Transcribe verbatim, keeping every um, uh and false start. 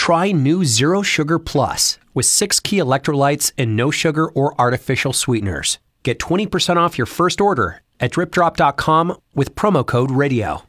Try new Zero Sugar Plus with six key electrolytes and no sugar or artificial sweeteners. Get twenty percent off your first order at drip drop dot com with promo code radio.